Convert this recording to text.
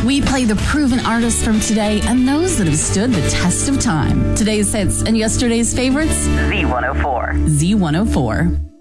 We play the proven artists from today and those that have stood the test of time. Today's hits and yesterday's favorites? Z104. Z104.